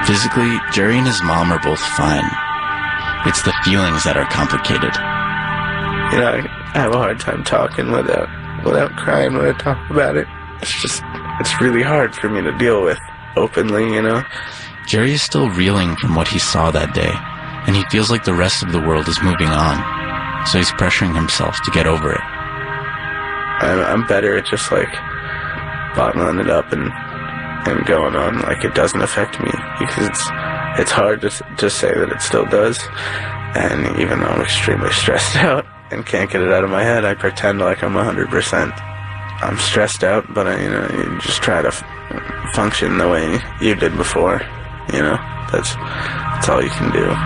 Physically, Jerry and his mom are both fine. It's the feelings that are complicated. You know, I have a hard time talking without crying when I talk about it. It's really hard for me to deal with openly, you know? Jerry is still reeling from what he saw that day, and he feels like the rest of the world is moving on, so he's pressuring himself to get over it. I'm better at just, like, bottling it up and going on like it doesn't affect me, because it's hard to just say that it still does. And even though I'm extremely stressed out and can't get it out of my head, I pretend like I'm 100%. I'm stressed out, but you just try to function the way you did before. You know, that's all you can do.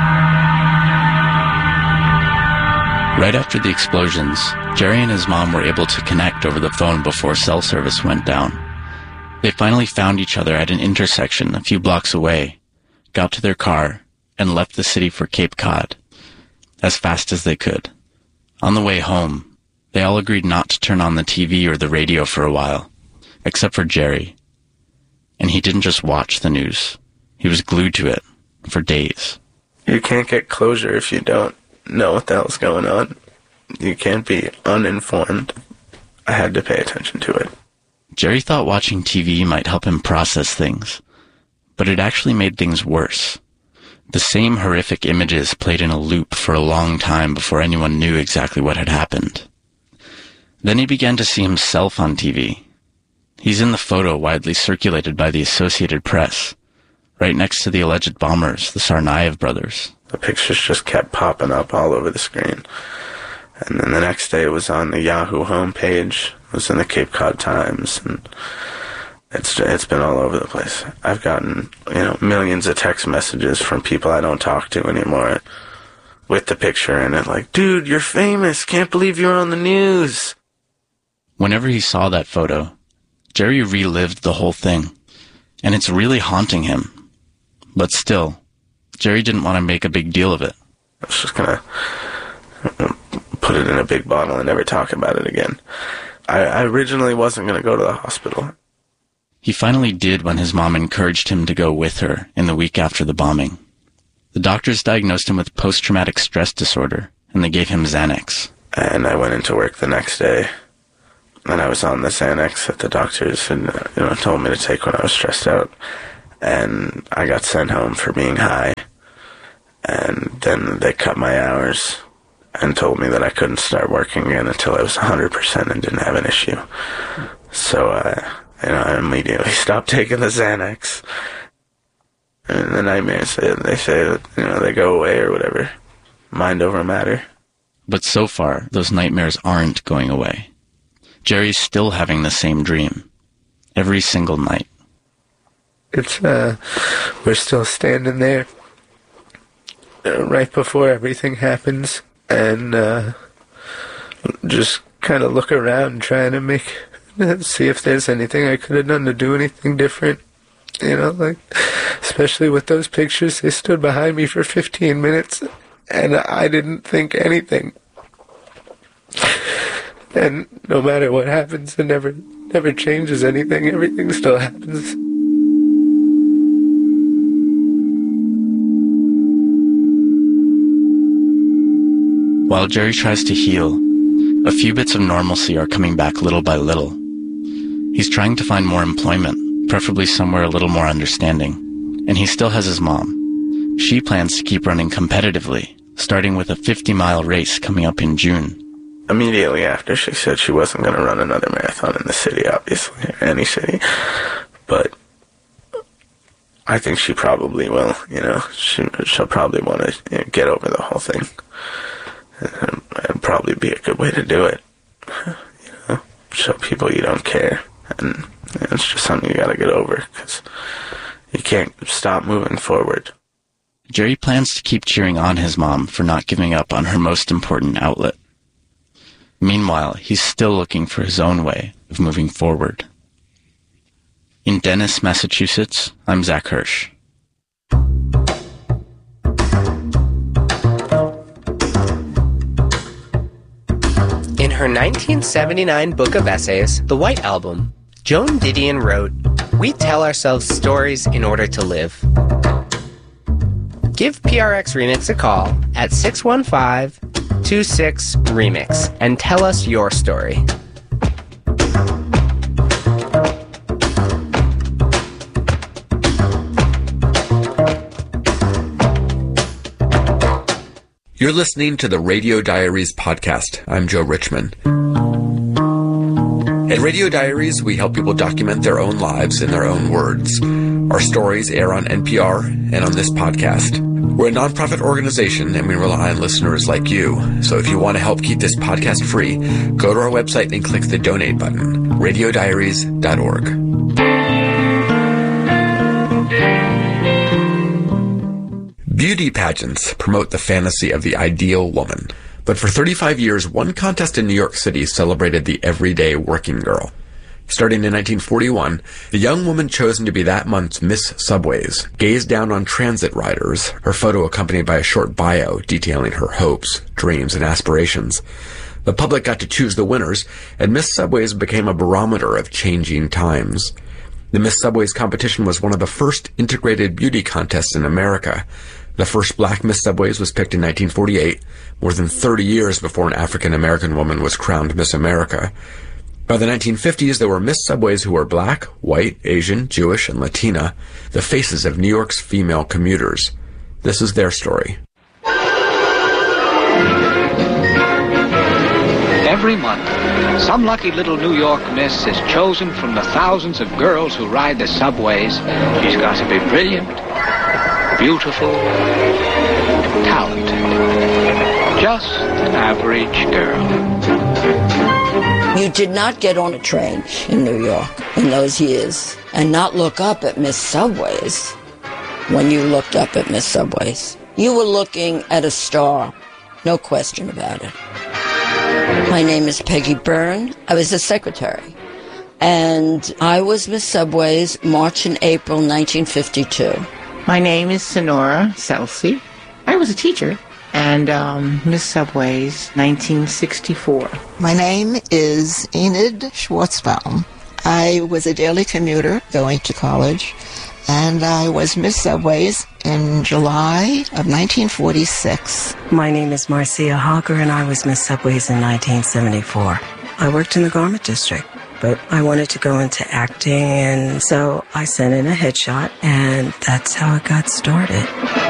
Right after the explosions, Jerry and his mom were able to connect over the phone before cell service went down. They finally found each other at an intersection a few blocks away, got to their car, and left the city for Cape Cod, as fast as they could. On the way home, they all agreed not to turn on the TV or the radio for a while, except for Jerry. And he didn't just watch the news. He was glued to it for days. You can't get closure if you don't know what the hell's going on. You can't be uninformed. I had to pay attention to it. Jerry thought watching TV might help him process things, but it actually made things worse. The same horrific images played in a loop for a long time before anyone knew exactly what had happened. Then he began to see himself on TV. He's in the photo widely circulated by the Associated Press, right next to the alleged bombers, the Tsarnaev brothers. The pictures just kept popping up all over the screen. And then the next day it was on the Yahoo homepage. It was in the Cape Cod Times, and it's been all over the place. I've gotten, millions of text messages from people I don't talk to anymore with the picture in it, like, dude, you're famous, can't believe you're on the news. Whenever he saw that photo, Jerry relived the whole thing, and it's really haunting him. But still, Jerry didn't want to make a big deal of it. I was just gonna put it in a big bottle and never talk about it again. I originally wasn't going to go to the hospital. He finally did when his mom encouraged him to go with her in the week after the bombing. The doctors diagnosed him with post-traumatic stress disorder, and they gave him Xanax. And I went into work the next day, and I was on the Xanax that the doctors had, told me to take when I was stressed out. And I got sent home for being high. And then they cut my hours and told me that I couldn't start working again until I was 100% and didn't have an issue. So, I immediately stopped taking the Xanax. And the nightmares, they say that, they go away or whatever. Mind over matter. But so far, those nightmares aren't going away. Jerry's still having the same dream. Every single night. We're still standing there right before everything happens. And just kind of look around, trying to see if there's anything I could have done to do anything different. Especially with those pictures, they stood behind me for 15 minutes, and I didn't think anything. And no matter what happens, it never changes anything. Everything still happens. While Jerry tries to heal, a few bits of normalcy are coming back little by little. He's trying to find more employment, preferably somewhere a little more understanding. And he still has his mom. She plans to keep running competitively, starting with a 50-mile race coming up in June. Immediately after, she said she wasn't going to run another marathon in the city, obviously, or any city. But I think she probably will, She'll probably want to get over the whole thing. It'd probably be a good way to do it. Show people you don't care. And it's just something you gotta get over, because you can't stop moving forward. Jerry plans to keep cheering on his mom for not giving up on her most important outlet. Meanwhile, he's still looking for his own way of moving forward. In Dennis, Massachusetts, I'm Zach Hirsch. In her 1979 book of essays, The White Album, Joan Didion wrote, We tell ourselves stories in order to live. Give PRX Remix a call at 615-26-REMIX and tell us your story. You're listening to the Radio Diaries podcast. I'm Joe Richman. At Radio Diaries, we help people document their own lives in their own words. Our stories air on NPR and on this podcast. We're a nonprofit organization, and we rely on listeners like you. So if you want to help keep this podcast free, go to our website and click the donate button, radiodiaries.org. Beauty pageants promote the fantasy of the ideal woman. But for 35 years, one contest in New York City celebrated the everyday working girl. Starting in 1941, the young woman chosen to be that month's Miss Subways gazed down on transit riders, her photo accompanied by a short bio detailing her hopes, dreams, and aspirations. The public got to choose the winners, and Miss Subways became a barometer of changing times. The Miss Subways competition was one of the first integrated beauty contests in America. The first black Miss Subways was picked in 1948, more than 30 years before an African-American woman was crowned Miss America. By the 1950s, there were Miss Subways who were black, white, Asian, Jewish, and Latina, the faces of New York's female commuters. This is their story. Every month, some lucky little New York miss is chosen from the thousands of girls who ride the subways. She's got to be brilliant, beautiful, talented. Just an average girl. You did not get on a train in New York in those years and not look up at Miss Subways when you looked up at Miss Subways. You were looking at a star, no question about it. My name is Peggy Byrne. I was a secretary. And I was Miss Subways March and April 1952. My name is Sonora Celsi. I was a teacher. And Miss Subways 1964. My name is Enid Schwartzbaum. I was a daily commuter going to college. And I was Miss Subways in July of 1946. My name is Marcia Hawker, and I was Miss Subways in 1974. I worked in the garment district, but I wanted to go into acting, and so I sent in a headshot, and that's how it got started.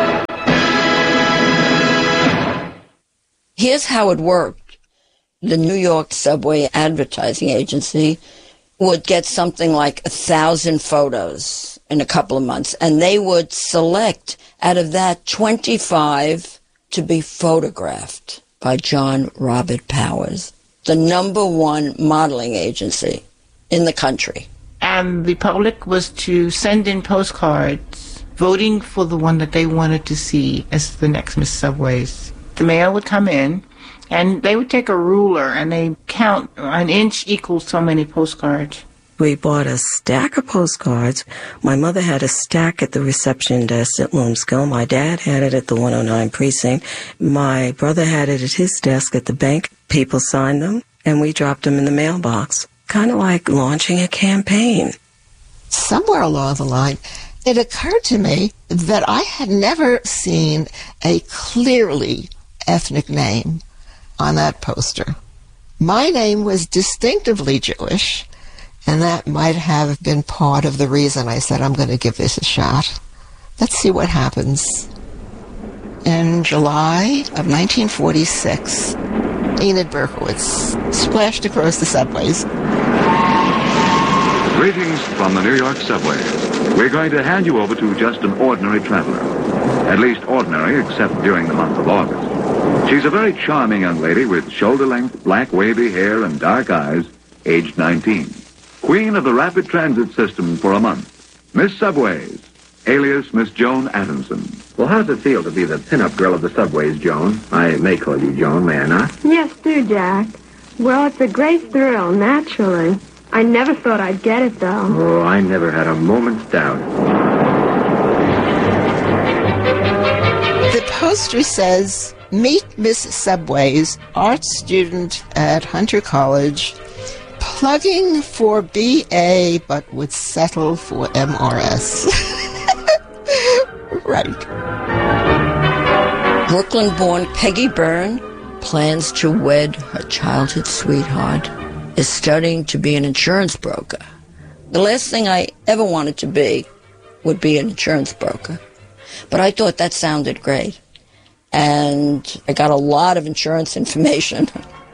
Here's how it worked. The New York Subway Advertising Agency would get something like 1,000 photos in a couple of months, and they would select out of that 25 to be photographed by John Robert Powers, the #1 modeling agency in the country. And the public was to send in postcards voting for the one that they wanted to see as the next Miss Subways. The mail would come in, and they would take a ruler, and they count an inch equals so many postcards. We bought a stack of postcards. My mother had a stack at the reception desk at Loomskill. My dad had it at the 109 precinct. My brother had it at his desk at the bank. People signed them, and we dropped them in the mailbox. Kind of like launching a campaign. Somewhere along the line, it occurred to me that I had never seen a clearly ethnic name on that poster. My name was distinctively Jewish, and that might have been part of the reason I said I'm going to give this a shot. Let's see what happens. In July of 1946, Enid Berkowitz splashed across the subways. Greetings from the New York subway. We're going to hand you over to just an ordinary traveler. At least ordinary, except during the month of August. She's a very charming young lady with shoulder-length, black wavy hair and dark eyes, aged 19. Queen of the rapid transit system for a month. Miss Subways, alias Miss Joan Adamson. Well, how does it feel to be the pin-up girl of the subways, Joan? I may call you Joan, may I not? Yes, do, Jack. Well, it's a great thrill, naturally. I never thought I'd get it, though. Oh, I never had a moment's doubt. The poster says, "Meet Miss Subways, art student at Hunter College. plugging for BA, but would settle for MRS. Right. Brooklyn-born Peggy Byrne plans to wed her childhood sweetheart, is studying to be an insurance broker. The last thing I ever wanted to be would be an insurance broker. But I thought that sounded great. And I got a lot of insurance information.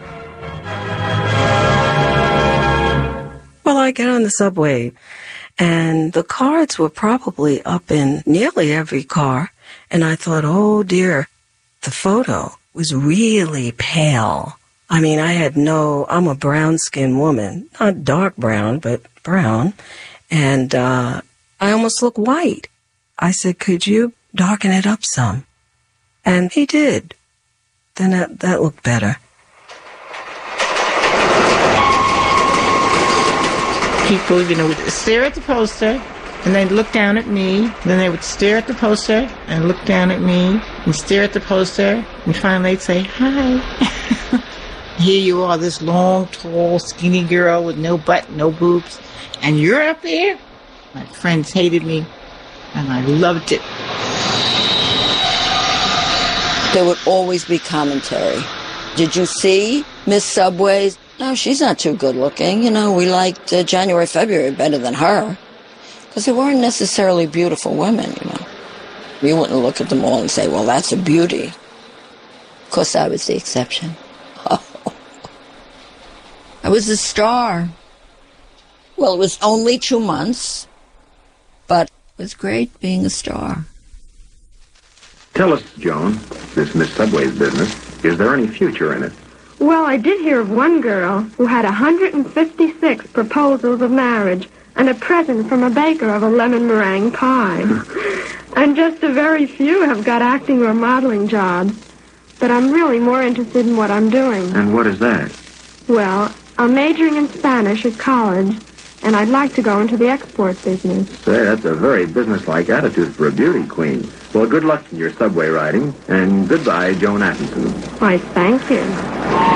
Well, I get on the subway, and the cards were probably up in nearly every car. And I thought, oh dear, the photo was really pale. I mean, I'm a brown-skinned woman. Not dark brown, but brown. And I almost look white. I said, could you darken it up some? And he did. Then that looked better. People, would stare at the poster, and they'd look down at me. Then they would stare at the poster and look down at me and stare at the poster. And finally they'd say, hi. Here you are, this long, tall, skinny girl with no butt, no boobs. And you're up there? My friends hated me, and I loved it. There would always be commentary. Did you see Miss Subways? No, she's not too good looking. We liked January, February better than her. Because they weren't necessarily beautiful women, You wouldn't look at them all and say, well, that's a beauty. Of course, I was the exception. I was a star. Well, it was only 2 months, but it was great being a star. Tell us, Joan, this Miss Subway's business, is there any future in it? Well, I did hear of one girl who had 156 proposals of marriage and a present from a baker of a lemon meringue pie. And just a very few have got acting or modeling jobs. But I'm really more interested in what I'm doing. And what is that? Well, I'm majoring in Spanish at college, and I'd like to go into the export business. Say, that's a very businesslike attitude for a beauty queen. Well, good luck in your subway riding, and goodbye, Joan Atkinson. Why, thank you.